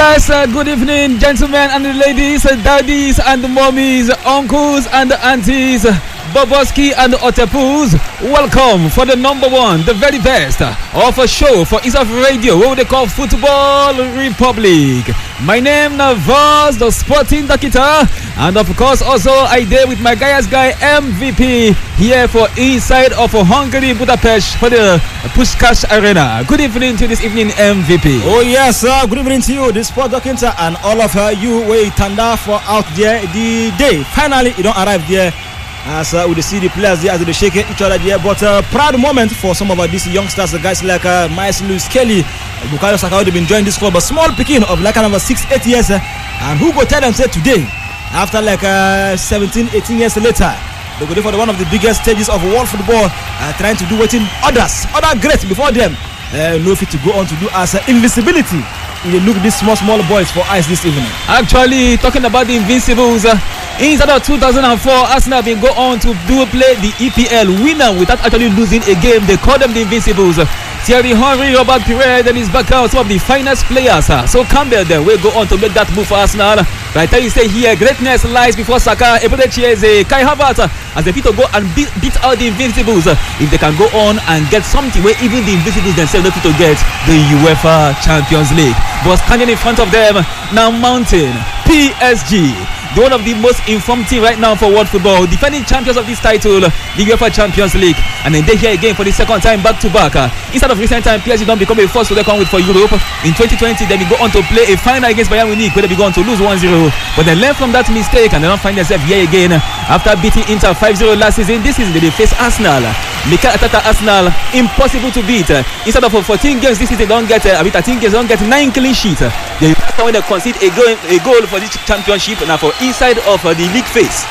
yes, good evening, gentlemen and ladies, daddies and mommies, uncles and aunties, Boboski and Otepus. Welcome for the number one, the very best of a show for East of Radio, what they call Football Republic. My name is Vaz, the Sporting Dakita, and of course also I did with my guys guy MVP here for inside of Hungary, Budapest for the Puskás Arena. Good evening to this evening, MVP. Oh yes, good evening to you, the Sport Dakita, and all of you wait tanda for out there. The day finally you don't arrive there. As we see the players there as they shake each other there, but proud moment for some of these youngsters, guys like Miles Lewis Kelly, Bukayo Saka, they've been enjoying this club, a small picking of like another 6-8 years, and who go tell them say today, after like 17-18 years later, they go there for one of the biggest stages of world football, trying to do what in other great before them, no fit to go on to do as invincibility. You look these small boys for eyes this evening. Actually, talking about the Invincibles, inside of 2004, Arsenal been go on to play the EPL winner without actually losing a game. They call them the Invincibles. Thierry Henry, Robert Pires, Dennis Bergkamp, some of the finest players. So Campbell then will go on to make that move for Arsenal. Right there you say here, greatness lies before Saka. Kai Havertz as they fit to go and beat out the Invincibles. If they can go on and get something where even the Invincibles themselves don't fit to get the UEFA Champions League. But standing in front of them, now mounting PSG. One of the most informed team right now for world football, defending champions of this title, the UEFA Champions League, and then they here again for the second time back to back. Instead of recent time, PSG don't become a force to reckon with for Europe. In 2020, they will go on to play a final against Bayern Munich, where they will go on to lose 1-0. But they learn from that mistake and they don't find themselves here again after beating Inter 5-0 last season. This season they face Arsenal. Mikel Arteta Arsenal, impossible to beat. Instead of 14 games this season, they don't get 13 games, they don't get 9 clean sheets. When they concede a goal for this championship now for inside of the league phase,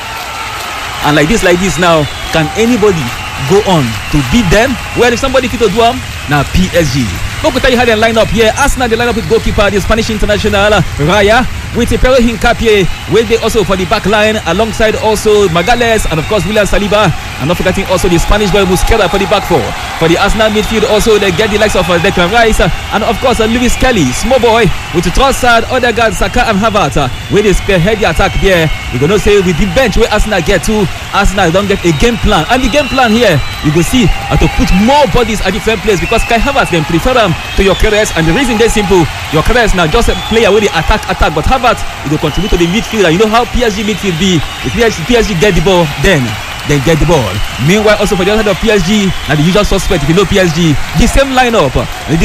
and like this now, can anybody go on to beat them? Well, if somebody fit to do them, now PSG. Look, tell you how they line up here. Arsenal they line up with goalkeeper, the Spanish international Raya, with Pedro Hincapié, where they also for the back line alongside also Magalhaes and of course William Saliba, and not forgetting also the Spanish boy Mosquera for the back four. For the Arsenal midfield also they get the likes of Declan Rice and of course Lewis Kelly, small boy with Trossard, Odegaard, Saka and Havertz, where they spearhead the attack there. You're gonna say with the bench where Arsenal get to, Arsenal don't get a game plan, and the game plan here you go see how to put more bodies at different places because Kai Havertz can prefer them to your Keres, and the reason they're simple, your Keres now just a player where they attack, but Havertz will contribute to the midfield. And you know how PSG midfield be. If PSG get the ball, then get the ball. Meanwhile, also for the other side of PSG, and the usual suspect, if you know PSG, the same lineup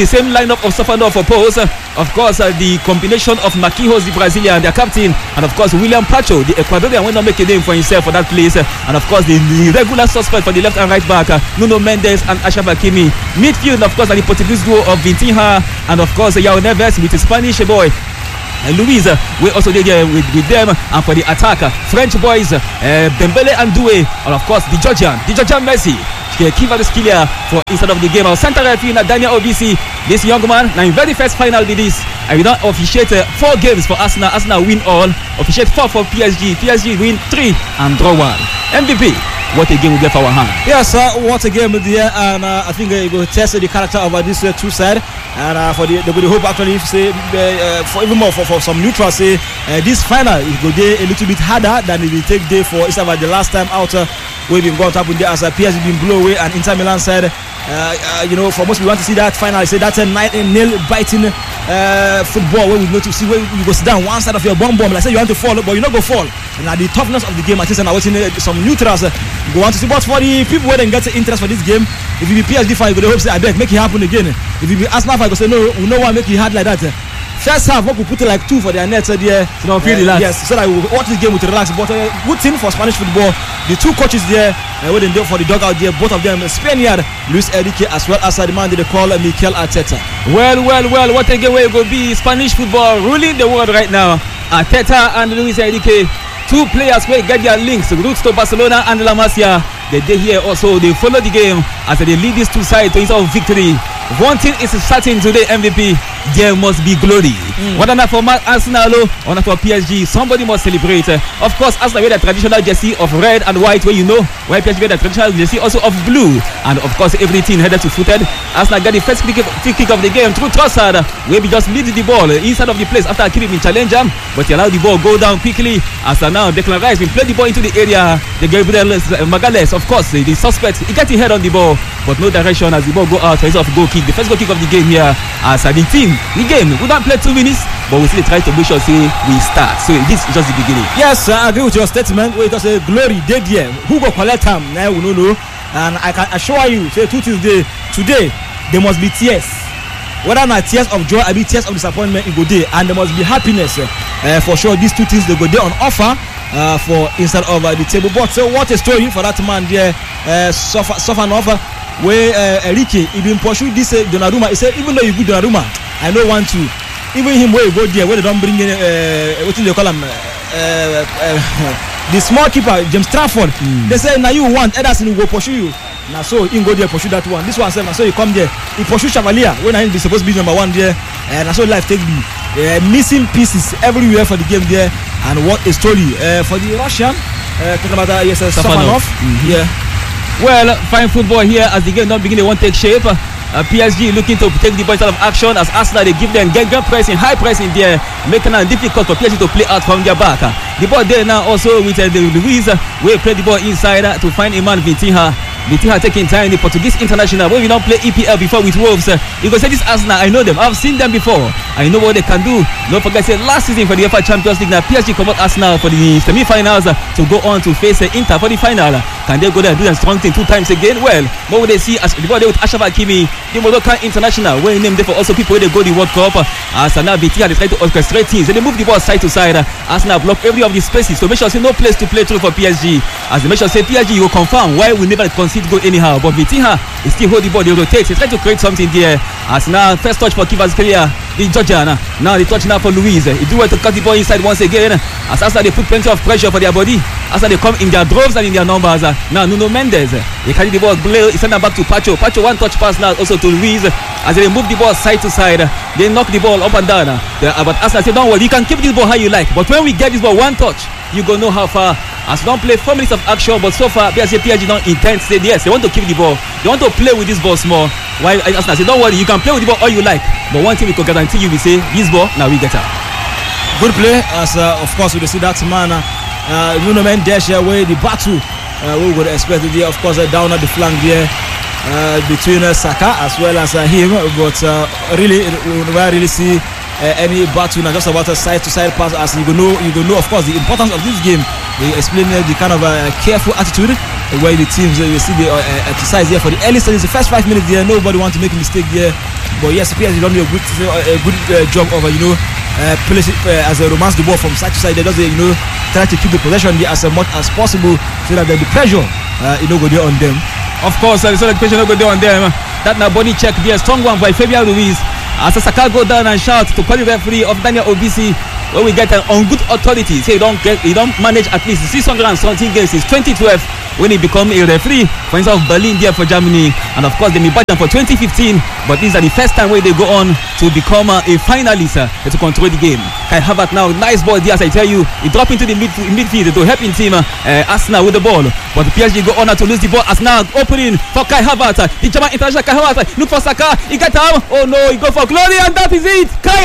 of Stefano for Pose. Of course, the combination of Marquinhos, the Brazilian, their captain, and of course William Pacho, the Ecuadorian, will not make a name for himself for that place. And of course, the regular suspect for the left and right back, Nuno Mendes and Achraf Hakimi. Midfield, of course, and the Portuguese duo of Vitinha, and of course João Neves with the Spanish boy Luis, we also did with them, and for the attacker, French boys, Dembele and Doué, and of course the Georgian Messi. Kiva Skillia for inside of the game. Our center referee Daniel Obisi, this young man, now in very first final did this. I will not officiate 4 games for Arsenal. Arsenal win all. Officiate 4 for PSG. PSG win 3 and draw 1. MVP. What a game we get for our hand. Yes, what a game there, and I think you will test the character of this two side, and for the hope actually say for even more for some neutrals say this final it will be a little bit harder than it will take day for instead of the last time out we've been going to happen there as PSG been blown away and Inter Milan side. You know, for most we want to see that final. Say that's a nail biting football where we go to see where you go sit down one side of your bomb. Like say you want to fall, but you not go fall. And the toughness of the game, I think, I'm watching some neutrals. Go on to see. But for the people where they get interest for this game, if you be PSG fan, you go to hope say I beg make it happen again. If you be Arsenal fan, you go say no, we no one make it hard like that. First half, we could put it like 2 for their net there. So now feel relaxed. Yes, so that we watch this game with relax. But good thing for Spanish football, the 2 coaches there, what they do for the dugout there, both of them Spaniard, Luis Enrique, as well as the man they call Mikel Arteta. Well, what a game way go be. Spanish football ruling the world right now. Arteta and Luis Enrique, 2 players where get their links, roots to Barcelona and La Masia. They here also, they follow the game as they lead these 2 sides to his own victory. One thing is certain today, MVP. there must be glory. Whether not for Arsenal or not for PSG, somebody must celebrate. Of course, Arsenal wear the traditional jersey of red and white, where you know, while PSG wear the traditional jersey also of blue. And of course, everything headed to footed. Arsenal got the first free kick of the game through Trossard, where we just lead the ball inside of the place after keeping him challenge him, but he allowed the ball go down quickly. As now Declan Rice will play the ball into the area. The Gabriel Magalhaes, of course, the suspect, he got his head on the ball, but no direction as the ball go out. Instead of goal kick, the first goal kick of the game here. As the team, the game, we don't play 2 minutes, but we still try to make sure say we start. So this is just the beginning. Yes, I agree with your statement. Where it was a glory dead here. Who go collect him? Now we don't know. And I can assure you, say 2 things today there must be tears. Whether not tears of joy or tears of disappointment, it go there, and there must be happiness. For sure, these 2 things they go there on offer for inside of the table. But so what a story for that man there, suffer an offer. Where Enrique, he been pursue this Donnarumma. He said, even though you good Donnarumma, I don't want to. Even him where you go there, where they don't bring in what do they call him? The small keeper, James Trafford. They say now you want Ederson will pursue you. Now so he go there pursue that one. This one said now so he come there. He pursue Chevalier when I be supposed to be number 1 there. And so life take the missing pieces everywhere for the game there. And what a story for the Russian. Talking about Stefanov. Yeah. Well, fine football here as the game not begin. They won't take shape. PSG looking to take the ball out of action as Arsenal they give them get pressing, high pressing there, making it difficult for PSG to play out from their back. The ball there now also with the Luiz, we play the ball inside to find a man Vitinha. Vitinha taking time, the Portuguese international. When we don't play EPL before with Wolves, you go say this Arsenal, I know them, I've seen them before, I know what they can do. Don't forget, say last season for the UEFA Champions League, now PSG come out Arsenal for the semi-finals to go on to face Inter for the final. Can they go there and do that strong thing 2 times again? Well, what would they see as the ball there with Achraf Hakimi, the Moroccan international, where he named there for also people where they go the World Cup. Arsenal Vitinha they try to orchestrate things, so they move the ball side to side. Arsenal block every of the spaces, so make sure say no place to play through for PSG. As they make sure say PSG you will confirm why we never concede goal anyhow, but Vitinha he still hold the ball, they rotate, he try to create something there. As now first touch for Kvaratskhelia, the Georgian. Now the touch now for Luiz. He do well to cut the ball inside once again. As Arsenal they put plenty of pressure for their body. As they come in their droves and in their numbers. Now Nuno Mendes, he carry the ball, he send them back to Pacho. Pacho 1 touch pass now also to Luiz. As they move the ball side to side, they knock the ball up and down. But Arsenal say don't worry, you can keep this ball how you like. But when we get this ball 1 touch, you go know how far. As we don't play 4 minutes of action, but so far PSG don't intend to say yes, they want to keep the ball, they want to play with this ball small. While Arsenal say don't worry, you can play with the ball all you like, but one thing we can guarantee you, we say this ball now we get out. Good play as of course we see that man Nuno Mendes where the battle we would expect there, of course down at the flank there between Saka as well as him, but really we never really see any battle now, just about a side to side pass. As you know of course the importance of this game. They explain the kind of careful attitude where the teams you see the exercise here for the early stages, the first 5 minutes there, nobody wants to make a mistake there. But yes, PSG don't do a good job of as a romance the ball from side to side. They just try to keep the possession there as much as possible so that the pressure go there on them. Of course, so the pressure go there on them. That now body check there, strong one by Fabian Ruiz. As Saka go down and shout to call the referee of Daniel Obisi, where we get on good authority. Say he don't manage at least 600 and something games since 2012 when he become a referee for instance of Berlin there for Germany, and of course they may batch them for 2015. But these are the first time where they go on to become a finalist to control the game. Kai Havertz now, nice ball there as I tell you, he drop into the midfield to help in team Arsenal with the ball. But PSG go on to lose the ball as now opening for Kai Havertz. The German international Kai Havertz look for Saka, he get him. Oh no, he go for glory and that is it. Kai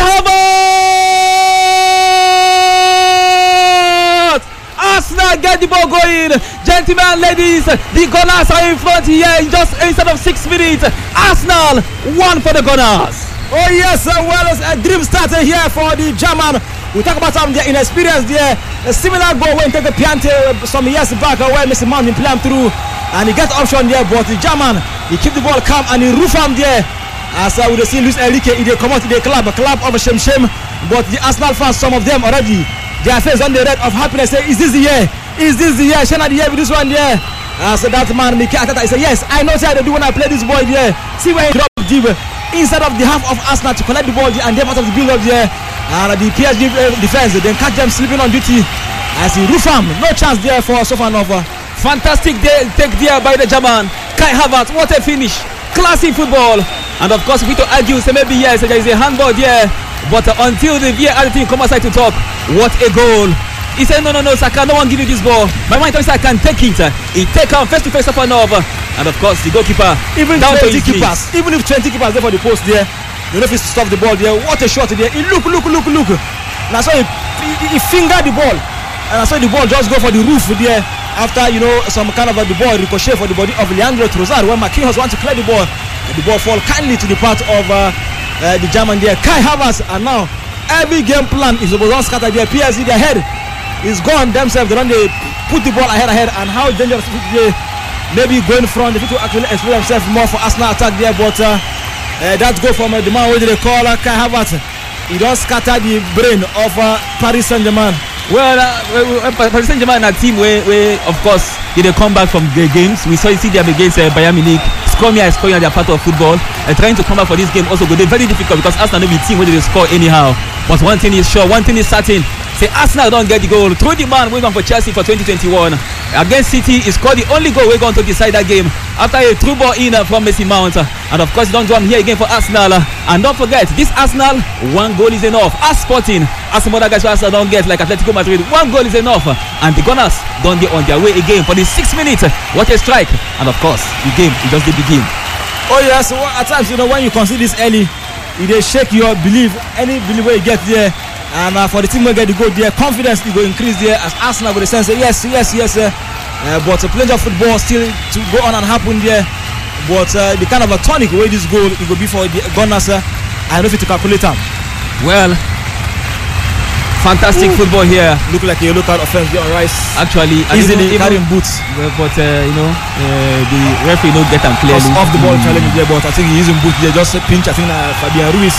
Havertz! Arsenal get the ball going. Gentlemen, ladies, the Gunners are in front here in just instead of 6 minutes. Arsenal 1 for the Gunners. Oh yes, well, a dream started here for the German. We talk about some of their inexperience there. A similar goal when take a Piante some years back where Mr. Mount played through and he got option there, but the German he keep the ball calm and he roof him there. As we see Luis Enrique, he come out to the club of shame. But the Arsenal fans, some of them already, their face on the red of happiness. Say, is this the year? Is this the year? Shall I the year with this one there? So that man, Mikel Arteta, he said, yes, I know what I do when I play this ball there. See where he dropped deep inside of the half of Arsenal to collect the ball there and them out of the build-up there. And the PSG defense, then catch them sleeping on duty. As he roof him, no chance there for Sofanova. Fantastic take there by the German. Kai Havertz, what a finish. Classy football. And of course, we to argue, say maybe yes, there is a handball there. But until the VAR team come outside to talk, what a goal. He said, no, Saka, no one give you this ball. My mind tells me I can take it. He take on face to face up and over. And of course, the goalkeeper even if 20 keepers there for the post there, you know if he stop the ball there. What a shot there. He look. And I saw he fingered the ball. And I saw the ball just go for the roof there. After, some kind of the ball ricochet for the body of Leandro Trossard. When Marquinhos want to clear the ball, and the ball fall kindly to the part of the German there. Kai Havertz, and now every game plan is about to scatter there. PSG, their head is gone themselves. They don't put the ball ahead, and how dangerous they maybe going front. They need to actually explain themselves more for Arsenal attack there. But that goal from the man who they call Kai Havertz. He don't scatter the brain of Paris Saint-Germain. Well, Paris Saint-Germain are a team where of course they come back from the games. We saw you see them against Bayern Munich. Scoring and scoring, they are part of football. Trying to come back for this game also they're very difficult because Arsenal will be a team where they score anyhow. But one thing is sure, one thing is certain. Say Arsenal don't get the goal. Through the man waiting for Chelsea for 2021 against City, he scored the only goal we're going to decide that game after a through ball in from Messi Mount. And of course, don't do here again for Arsenal. And don't forget, this Arsenal, one goal is enough. As Sporting, as some other guys for Arsenal don't get like Atletico Madrid, one goal is enough. And the Gunners don't get on their way again for the 6 minutes. What a strike! And of course, the game is just the begin. Oh yes, so at times when you consider this early, it shake your belief. Any belief where you get there. And for the team will get the goal there, confidence will increase there as Arsenal will sense yes. But plenty of football still to go on and happen there. But the kind of a tonic way this goal it will be for the Gunners, I don't know if to calculate them. Well, fantastic football here. Look like a yellow card offense there on Rice. Actually, easily carrying boots. But the referee don't get them clearly. Off the ball challenge there, but I think he's using boots there. Just pinch, I think Fabian Ruiz.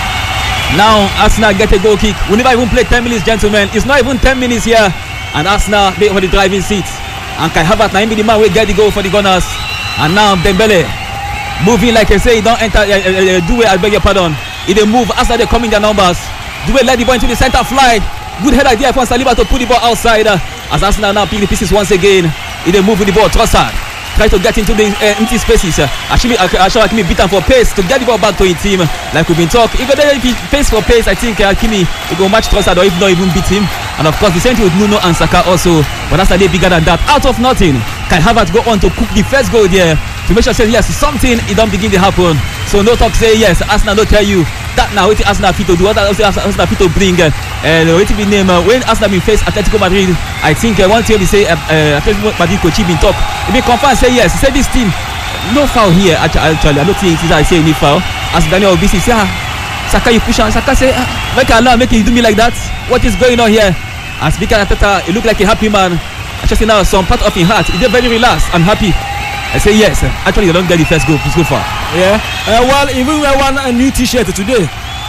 Now Arsenal get a goal kick. We never even played 10 minutes, gentlemen. It's not even 10 minutes here. And Arsenal they for the driving seat. And Kai Havertz now be the man will get the goal for the Gunners. And now Dembele moving like I say, he don't enter Doué, I beg your pardon. He they move Arsenal they come in their numbers. Doué let the ball into the center fly. Good head idea for Saliba to put the ball outside. As Arsenal now pick the pieces once again. He they move with the ball. Trossard try to get into the empty spaces. Actually, Hakimi beat him for pace to get the ball back to his team. Like we've been talking, if he pace for pace, I think Hakimi will go match Trossard or if not even beat him. And of course, the same thing with Nuno and Saka also. But that's a day bigger than that. Out of nothing, Kai Havertz go on to cook the first goal there to make sure say yes, something it don't begin to happen. So no talk say yes. Arsenal don't tell you that now. What Arsenal fit to do? What Arsenal fit to bring? What be name when Arsenal been face Atletico Madrid? I think one thing we say Atletico Madrid coach been talk. If he confirm say yes, say this team no foul here. Actually, I don't think it is I say any foul. As Daniel Obisi say Saka you push on. Saka say make Allah make you do me like that. What is going on here? As Mikel Arteta, he look like a happy man. Actually now some part of his heart, he's very relaxed and happy. I say yes. Actually, you don't get the first goal so far. Yeah. Well, even we wear one new T-shirt today.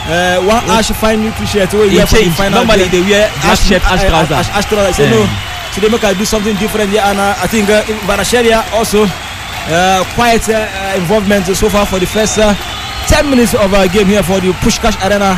One ash fine new T-shirt. Normally they wear ash shirt, ash trouser. Ash trouser. I say no. Today make I do something different. Yeah, and I think Varashelia also quite involvement so far for the first 10 minutes of our game here for the Puskás Arena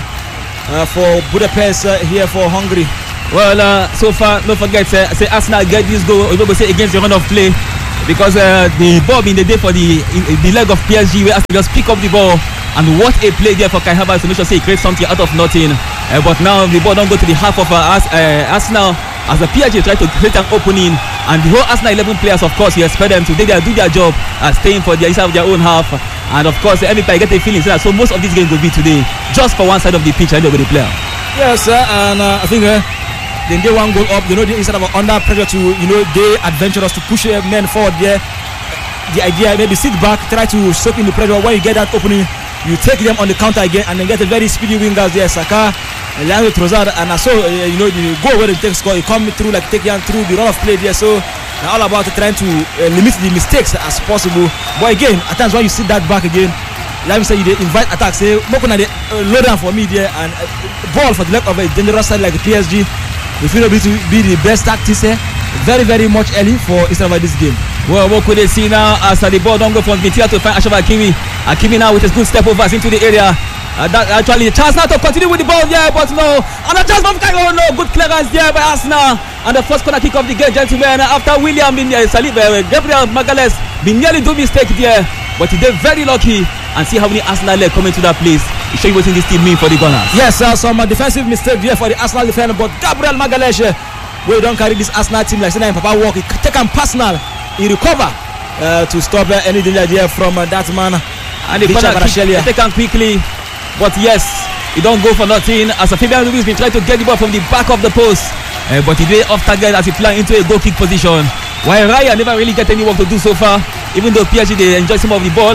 for Budapest here for Hungary. Well, so far, don't forget, say Arsenal get this goal. We go say against the run of play. Because the ball in the day for the leg of PSG where Arsenal just pick up the ball and what a play there for Kai Havertz to make sure he creates something out of nothing. But now the ball don't go to the half of Arsenal as the PSG try to create an opening, and the whole Arsenal 11 players, of course, you expect them to do their job staying for inside of their own half. And of course, everybody get a feeling so most of this game will be today just for one side of the pitch and the player. Yes, and I think. Then they one goal up, instead of under pressure to, they adventurous to push men forward there. The idea maybe sit back, try to soak in the pressure. When you get that opening, you take them on the counter again and then get a very speedy wingers there. Saka, Leandro Trossard, and I saw, the goal where they take score, you come through like taking through the run of play there. So all about trying to limit the mistakes as possible. But again, at times when you sit that back again, like we say, you invite attacks. Say, Mokona they load down for me there and ball for the left of a dangerous side like the PSG. It will be the best tactics very, very much early for instead of this game. Well, what could they see now as the ball don't go from Vitia to find Achraf Hakimi. Hakimi now with his good step overs into the area. That actually a chance now to continue with the ball there, but no. And a chance from Kai. Oh no, good clearance there by Arsenal. And the first corner kick of the game, gentlemen. After William Gabriel Magalhaes been nearly do mistake there, but he did very lucky and see how many Arsenal leg coming to that place. It show you what this team mean for the Gunners. Yes, some defensive mistake there for the Arsenal defender, but Gabriel Magalhaes, we don't carry this Arsenal team like saying Papa walk. He take him personal, he recover to stop any danger there from that man. And they take him quickly, but yes, he don't go for nothing. As a Fabian Ruiz been trying to get the ball from the back of the post, but he did off target as he fly into a goal kick position. While Raya never really get any work to do so far, even though PSG they enjoy some of the ball.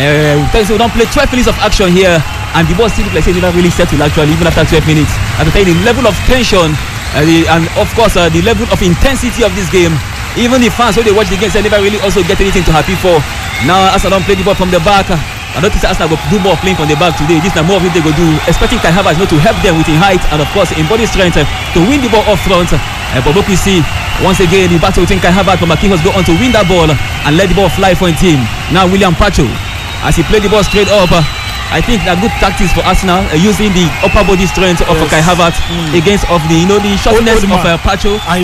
We don't play 12 minutes of action here, and the ball still looks like they never really settled actually, even after 12 minutes. I have to tell you the level of tension and of course the level of intensity of this game. Even the fans when they watch the game, they never really also get anything to happy for. Now Arsenal don't play the ball from the back. I don't think Arsenal will do more playing from the back today. This is more of it they go do, expecting Kai Havertz to help them with his height and of course in body strength to win the ball up front. But look, we see once again the battle between Kai Havertz and Marquinhos go on to win that ball and let the ball fly for his team. Now William Pacho, as he played the ball straight up, I think a good tactics for Arsenal using the upper body strength of Kai Havertz against of the the shortness of Pacho and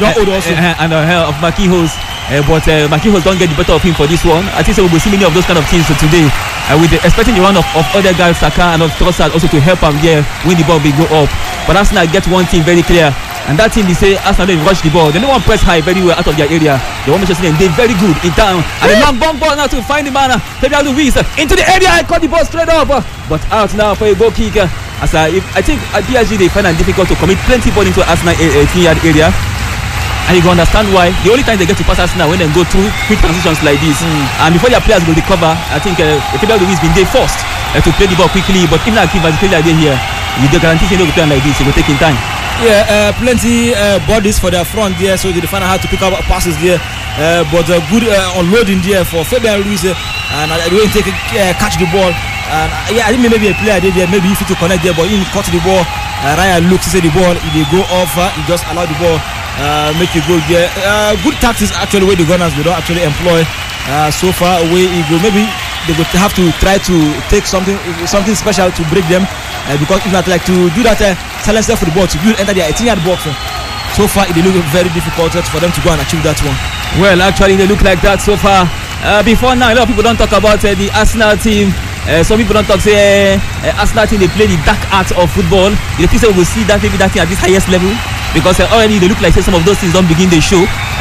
of Marquinhos. But Marquinhos don't get the better of him for this one. I think we will see many of those kind of things today. With expecting the run of other guys, Saka and of Trossard also to help him there when the ball will go up. But Arsenal get one thing very clear, and that thing they say Arsenal they rush the ball. They don't want to press high very well out of their area. They want to just they're very good in town. And a long bomb ball now to find the man Fabian Ruiz into the area. I caught the ball straight up, but out now for a goal kick. As I think at PSG they find it difficult to commit plenty ball into Arsenal 18-yard area. And you can understand why. The only time they get to pass Arsenal when they go through quick transitions like this. And before their players will recover, I think Fabian Ruiz been there first to play the ball quickly. But even if as player they here, you can guarantee they will play like this. It will take in time. Yeah, plenty bodies for their front there, so they find out how to pick up passes there. But good unloading there for Fabian Ruiz, and the way he catch the ball. And I think maybe a player there, maybe if to connect there, but he caught the ball. Ryan looks to say the ball, if they go off, he just allow the ball make it go there. Good tactics actually where the Gunners they don't actually employ so far. Where he go, maybe they would have to try to take something special to break them, because if not like to do that silence for the ball to enter their 18-yard box. So far it look very difficult for them to go and achieve that one. Well, actually they look like that so far. Before now, a lot of people don't talk about the Arsenal team. Some people don't talk say Arsenal team they play the dark art of football. They think we will see that maybe that thing at this highest level, because already they look like say some of those things don't begin the show.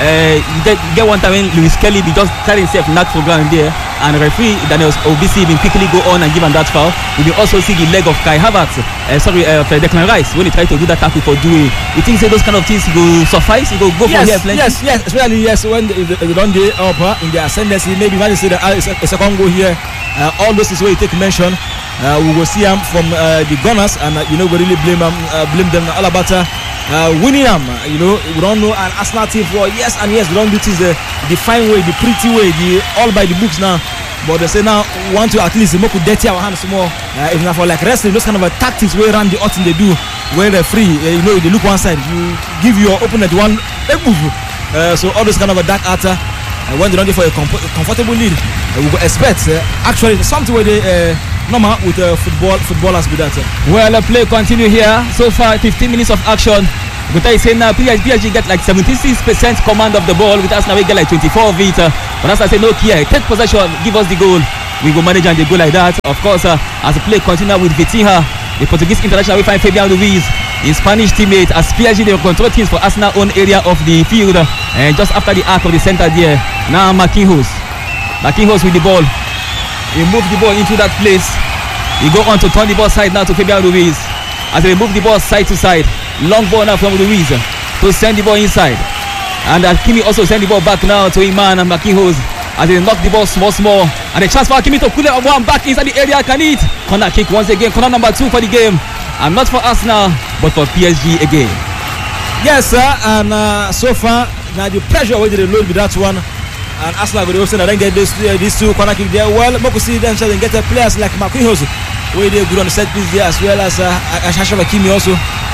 Get one time when Lewis Kelly be just carry himself knock for ground there, and referee Daniel Obisi even quickly go on and give him that foul. We will also see the leg of Kai Havertz, Declan Rice when he tried to do that tackle for Dewey. You think say those kind of things go suffice? Go for here plenty? Yes, especially when they don't day up in their ascendancy. Maybe when they say that a second goal here, all those is where you take mention. We will see them from the Gunners, and we really blame them all about winning them. We don't know an Arsenal team for years and years. They don't do things the fine way, the pretty way, the all by the books now. But they say now want to at least make dirty our hands more. If not for like wrestling, those kind of tactics where around the outing they do, where they're free. They look one side, you give your opponent one move. So all those kind of dark art. When they don't go for a comfortable lead, we will expect actually something where they normal with footballers with that. Well, play continue here. So far 15 minutes of action. But I say now PSG get like 76% command of the ball, with us now we get like 24 of it. But as I say, no care, take possession, give us the goal. We go manage and they go like that. Of course, as the play continue with Vitinha, the Portuguese international, we find Fabian Ruiz, his Spanish teammate. As PSG they control things for Arsenal own area of the field, and just after the arc of the center there. Now Marquinhos with the ball. He moved the ball into that place. He go on to turn the ball side now to Fabian Ruiz. As they move the ball side to side, long ball now from Ruiz to send the ball inside, and Kimi also send the ball back now to Iman and Marquinhos as they knock the ball small, and a chance for Kimi to pull it one back inside the area. Can it? Corner kick once again, corner number 2 for the game, and not for Arsenal but for PSG again. Yes, sir, and so far now the pressure where they load with that one, and Arsenal will also then get these two corner kick there. Well, we see them so they get players like Marquinhos where they good on the set piece there, as well as Ashraf Hakimi also.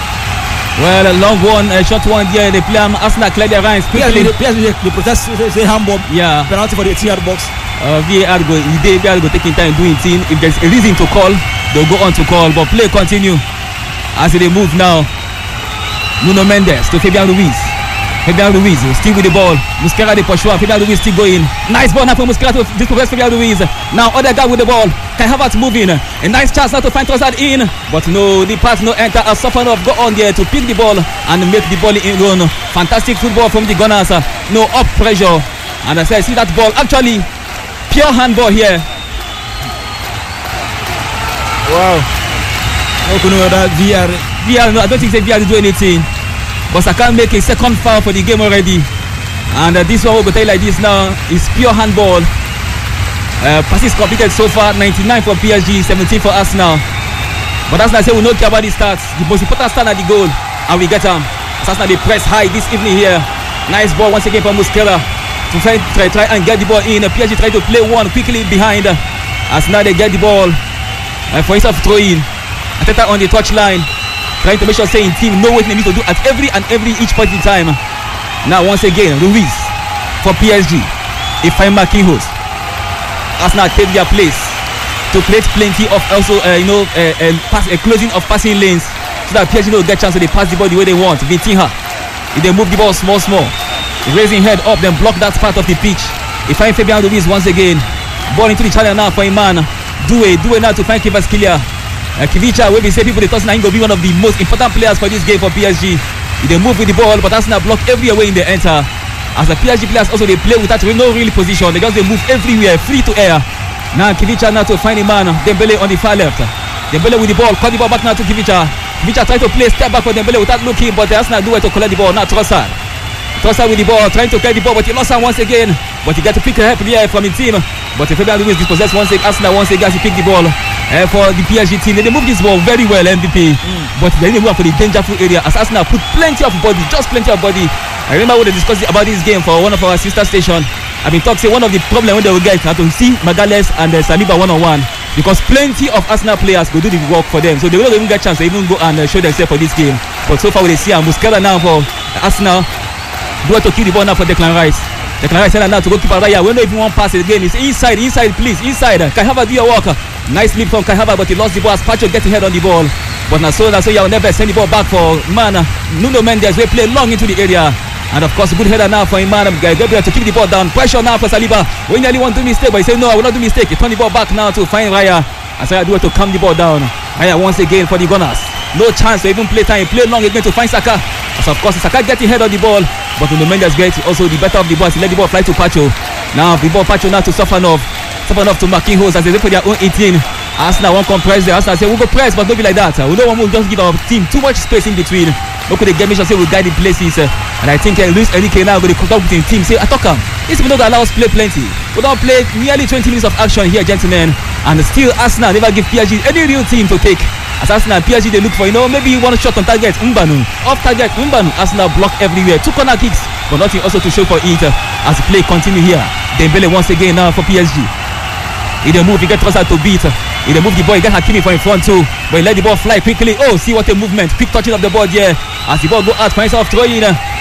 Well, a long one, a short one there. They play Arsenal clear their lines quickly. They protest, say handball. Yeah. Penalty for the 18-yard box. VAR go taking time doing thing. If there's a reason to call, they'll go on to call. But play continue as they move now. Nuno Mendes to Fabian Ruiz. Fabian Ruiz still with the ball. Mosquera de Pochua. Fabian Ruiz still going. Nice ball now for Mosquera to dispossess Fabian Ruiz. Now other guy with the ball. Kai Havertz moving. A nice chance now to find Trossard in. But no, the pass no enter. A Sofanov go on there to pick the ball and make the ball in run. Fantastic football from the Gunners. No up pressure. And as I see that ball, actually pure handball here. Wow. How can you know that VR, no, I don't think VR will do anything. But I can't make a second foul for the game already. And this one will go tell you like this now is pure handball. Passes completed so far, 99 for PSG, 17 for Arsenal. But Arsenal say we don't care about the stats. The most important start at the goal, and we get them. Arsenal they press high this evening here. Nice ball once again from Mosquera to try and get the ball in. PSG try to play one quickly behind. Arsenal they get the ball for instance of throw-in. Ateta on the touchline, trying to make sure saying team know what they need to do at every each point in time. Now once again Ruiz for PSG. They find Marquinhos. Arsenal take their place to create plenty of also closing of passing lanes so that PSG will get chance to they pass the ball the way they want. Vitinha, if they move the ball small, raising head up, then block that part of the pitch. They find Fabian Ruiz once again. Ball into the channel now for Iman. Do it now to find Kvaratskhelia. Kivicha, where we say people they thought now he will be one of the most important players for this game for PSG. They move with the ball, but Arsenal block every way in the enter. As the PSG players also they play without no real position. They move everywhere, free to air. Now Kivicha now to find a man. Dembele on the far left. Dembele with the ball, cut the ball back now to Kivicha. Kivicha try to play step back for Dembele without looking, but Arsenal do it to collect the ball. Now Trossard with the ball, trying to get the ball, but he lost it once again. But he got to pick a help here from the team. But Fabian Ruiz dispossessed once again. Arsenal once again as he picked the ball for the PSG team. They move this ball very well, MVP. But they didn't move for the dangerous area as Arsenal put plenty of body, just plenty of body. I remember when they discussed about this game for one of our sister stations. I've been talking, say one of the problems when they will get to see Magalhaes and Saliba one-on-one, because plenty of Arsenal players will do the work for them, so they will not even get a chance to even go and show themselves for this game. But so far we see Mosquera now for Arsenal. Do it to kill the ball now for Declan Rice. Declan Rice now to go keep Raya. We don't even want pass it again. It's inside, please, inside. Kai Havertz do your work. Nice leap from Kai Havertz, but he lost the ball as Pacho get ahead on the ball. But now so you will never send the ball back for Nuno Mendes. We play long into the area. And of course, good header now for Iman Gabriel to keep the ball down. Pressure now for Saliba. We nearly want to do mistake, but he said no, I will not do mistake. He turn the ball back now to find Raya. And Raya do it to calm the ball down. Raya once again for the Gunners. No chance to even play time. Play long again to find Saka. As of course, Saka get the head on the ball, but Nuno Mendes gets also the better of the ball. He let the ball fly to Pacho. Now the ball Pacho now to Sofanov to Marquinhos as they wait for their own 18. Arsenal won't compress there. Arsenal say we'll go press, but don't be like that. We don't want to just give our team too much space in between. Look at the game, say we'll guide the places. And I think Luis Enrique now going to come up with the team. Say, Atoka, this will not allow us play plenty. We don't play nearly 20 minutes of action here, gentlemen. And still Arsenal never give PSG any real team to take. As Arsenal and PSG they look for, maybe one shot on target, Mbanu. Off target, Mbanu. Arsenal block everywhere. 2 corner kicks, but nothing also to show for it as the play continue here. Dembele once again now for PSG. He dey move, he get Trossard to beat. He dey move the ball, he get Hakimi for in front too. But he let the ball fly quickly. Oh, see what a movement. Quick touching of the ball here. As the ball go out for himself, throw in.